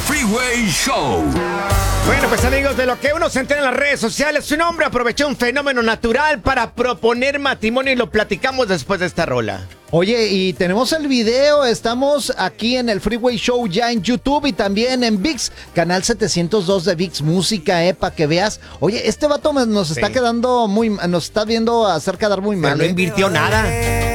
Freeway Show. Bueno, pues amigos, de lo que uno se entera en las redes sociales, un hombre aprovechó un fenómeno natural para proponer matrimonio y lo platicamos después de esta rola. Oye, y tenemos el video, estamos aquí en el Freeway Show ya en YouTube y también en ViX, canal 702 de ViX Música, para que veas. Oye, este vato nos está quedando nos está viendo hacer quedar muy mal. Pero no invirtió nada.